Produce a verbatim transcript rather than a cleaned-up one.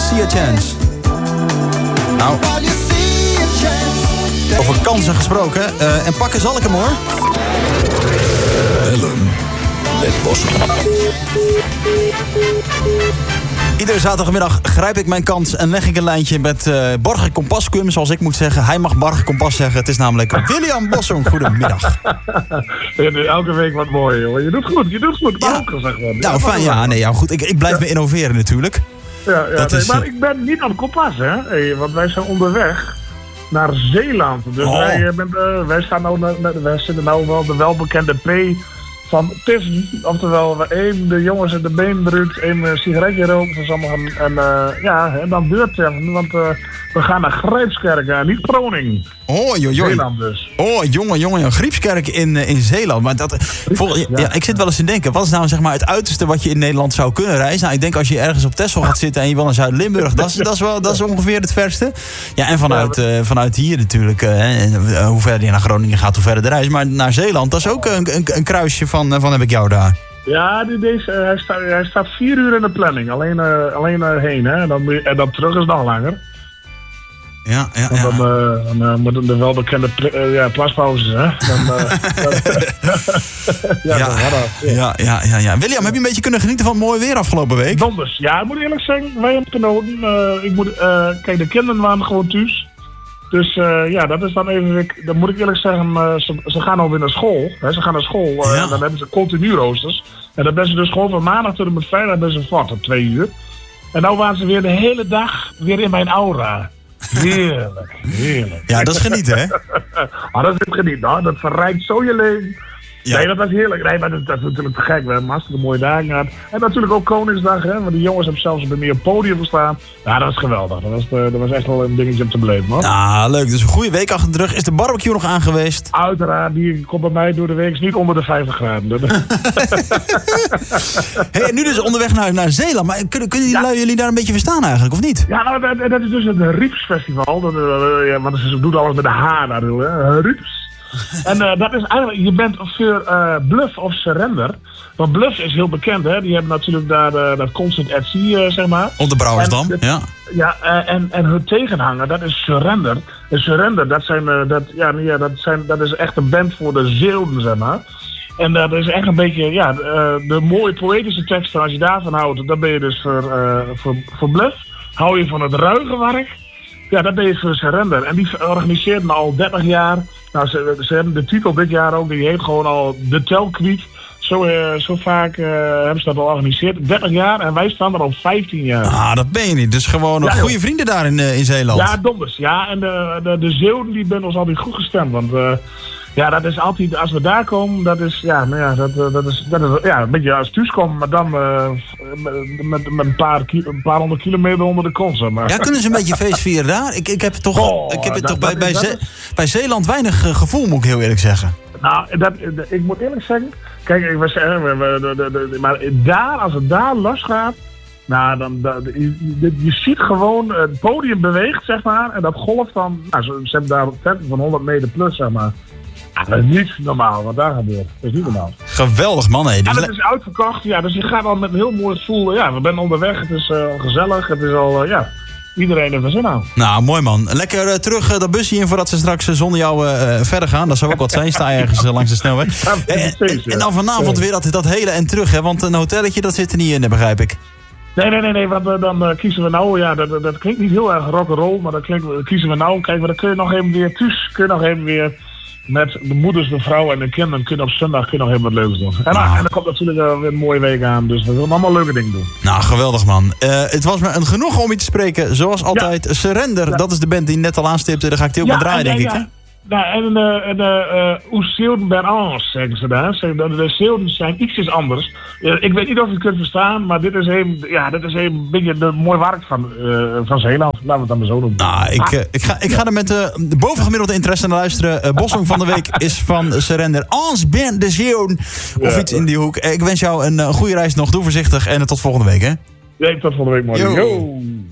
See a Chance. Nou, over kansen gesproken. Uh, en pakken zal ik hem hoor. Bellen met Bossum. Iedere zaterdagmiddag grijp ik mijn kans en leg ik een lijntje met uh, Borge Kompaskum, zoals ik moet zeggen. Hij mag Borge Kompas zeggen. Het is namelijk William Bossum. Goedemiddag. Elke week wat mooi, joh. Je doet goed, je doet goed. Maar Ja. ook gezegd worden. Nou, fijn. Ja, nee, ja, goed. Ik, ik blijf Ja. me innoveren natuurlijk. Ja, ja, Dat nee, is, maar uh, ik ben niet aan het kompas, hè. Hey, want wij zijn onderweg naar Zeeland. Dus Oh. wij, uh, ben, uh, wij, staan nou, uh, wij zitten nou wel de welbekende P van Tiffen. Oftewel, één de jongens in de been drukt, één uh, sigaretje rookt van sommigen. En uh, ja, en dan beurt treffen. Want uh, we gaan naar Grijpskerk, uh, niet Groningen. Oh, joh, joh. Zeeland dus. Oh, jongen, jongen, een Griepskerk in, uh, in Zeeland. Maar dat, vol, ja, ja. ik zit wel eens te denken, wat is nou zeg maar het uiterste wat je in Nederland zou kunnen reizen? Nou, ik denk als je ergens op Texel gaat zitten en je wil naar Zuid-Limburg, dat is, dat is, wel, dat is ongeveer het verste. Ja, en vanuit, uh, vanuit hier natuurlijk, uh, en, uh, hoe verder je naar Groningen gaat, hoe verder de reis. Maar naar Zeeland, dat is ook een, een, een kruisje van, uh, van heb ik jou daar. Ja, die, deze, uh, hij, staat, hij staat vier uur in de planning. Alleen, uh, alleen uh, heen, hè. En dan, moet je- en dan terug is nog langer. Ja, ja, Want ja. dan, uh, dan uh, moeten de welbekende pl- uh, ja, plaspauzes, hè. Dan, uh, dan, ja, Ja, dan gaat dat. Ja. ja, ja, ja, ja. William, heb je een beetje kunnen genieten van het mooie weer afgelopen week? Donders. Ja, ik moet eerlijk zeggen, wij hebben genoten. Uh, ik moet, uh, kijk, de kinderen waren gewoon thuis. Dus uh, ja, dat is dan even, ik, dan moet ik eerlijk zeggen, uh, ze, ze gaan alweer naar school. Hè, ze gaan naar school uh, Ja. en dan hebben ze continu roosters. En dan ben ze dus gewoon van maandag tot en met vrijdag ben ze fort op twee uur. En nou waren ze weer de hele dag weer in mijn aura. Heerlijk, heerlijk. Ja, dat is genieten, hè? Ah, dat is geniet, hoor. Dat verrijkt zo je leven. Ja. Nee, dat was heerlijk. Nee, maar dat, dat is natuurlijk te gek. We hebben hartstikke mooie dagen gehad. En natuurlijk ook Koningsdag, hè. Want die jongens hebben zelfs bij meer op het podium gestaan. Ja, dat was geweldig. Dat was, uh, dat was echt wel een dingetje om te beleven, hoor. Ah, leuk. Dus een goede week achter de rug. Is de barbecue nog aangeweest? Uiteraard, die komt bij mij door de week niet onder de vijftig graden. Dat- Hey, en nu dus onderweg naar, naar Zeeland. Maar kunnen, kunnen die Ja. lui jullie daar een beetje verstaan eigenlijk, of niet? Ja, nou, dat, dat is dus het Riepsfestival. Dat, uh, ja, want ze doet alles met de H natuurlijk, hè. Rieps. En uh, dat is eigenlijk, je bent voor uh, Bluff of Surrender. Want Bluff is heel bekend, hè. Die hebben natuurlijk daar uh, dat Concert at Sea, uh, zeg maar. Op de Brouwersdam, En dit- ja. Ja, uh, en, en hun tegenhanger, dat is Surrender. En Surrender, dat, zijn, uh, dat, ja, ja, dat, zijn, dat is echt een band voor de Zeeuwen, zeg maar. En uh, dat is echt een beetje, ja, uh, de mooie poëtische teksten, als je daarvan houdt, dan ben je dus voor, uh, voor, voor Bluff. Hou je van het ruige werk, ja, dat ben je voor Surrender. En die organiseerden al dertig jaar. Nou, ze, ze hebben de titel dit jaar ook, die heet gewoon al De Telkwiet. Zo, uh, zo vaak uh, hebben ze dat al georganiseerd. dertig jaar en wij staan er al vijftien jaar. Ah, dat ben je niet. Dus gewoon nog Ja, joh. goede vrienden daar in, uh, in Zeeland. Ja, donders. Ja, en de, de, de Zeeuwen die ben ons altijd goed gestemd. Want uh, ja, dat is altijd, als we daar komen, dat is, ja, nou ja, dat, uh, dat is, dat is ja, een beetje als thuis komen, maar dan uh, met, met, met een, paar ki- een paar honderd kilometer onder de kont, zeg maar. Ja, kunnen ze een beetje feest vieren daar? Ik, ik heb toch, Oh, ik heb het dat- toch bij, dat bij, is- Ze- dat bij Zeeland weinig uh, gevoel, moet ik heel eerlijk zeggen. Nou, dat, dat- ik moet eerlijk zeggen, kijk, ik was, eh, we, we, de, de, de- maar daar, als het daar losgaat, nou, dan, dan, je, je, je ziet gewoon, het podium beweegt, zeg maar, en dat golf van, nou, ze, ze hebben daar een tent van honderd meter plus, zeg maar. Ja, dat is niet normaal wat daar gebeurt. Dat is niet normaal. Geweldig, man. Hé. En Dus het le- is uitverkocht, ja, dus je gaat al met een heel mooi gevoel, ja, we zijn onderweg, het is uh, gezellig, het is al, uh, ja, iedereen heeft er zin aan. Nou, mooi man. Lekker uh, terug uh, dat busje in voordat ze straks uh, zonder jou uh, verder gaan. Dat zou ook wat zijn. Sta je ergens uh, langs de snelweg. Ja, En, en, precies, ja. en dan vanavond Ja. weer dat, dat hele en terug, hè? Want een hotelletje, dat zit er niet in, uh, begrijp ik. Nee, nee, nee, nee, want uh, dan uh, kiezen we nou, ja, dat, dat- dat klinkt niet heel erg rock'n'roll, maar dan klinkt, kiezen we nou, kijk, maar dan kun je nog even weer thuis, kun je nog even weer met de moeders, de vrouw en de kinderen, kun je op zondag kun je nog even wat leuks doen. En, Nou. en dan komt natuurlijk uh, weer een mooie week aan, dus we willen allemaal leuke dingen doen. Nou, geweldig man. Uh, het was me een genoeg om je te spreken. Zoals altijd, Surrender. Ja. Dat is de band die net al aanstipte. Daar ga ik die ook maar draaien, en, denk en, ik. Hè? ja. Nou, en uh, en, uh, uh, Zeeuwen bij ons, zeggen ze daar. Zeggen dat de Zeeuwen zijn ietsjes anders. Uh, ik weet niet of je het kunt verstaan, maar dit is even, ja, dit is even een beetje de mooi werk van, uh, van Zeeland. Laten we het dan maar zo doen. Nou, ik, uh, ik, ga, ik ga er met uh, de bovengemiddelde interesse naar luisteren. Uh, Bossong van de week is van Surrender. Ons ben de Zeeuwen. Of Ja. iets in die hoek. Uh, ik wens jou een uh, goede reis nog. Doe voorzichtig en uh, tot volgende week, hè? Ja, tot volgende week, morgen. Yo. Yo.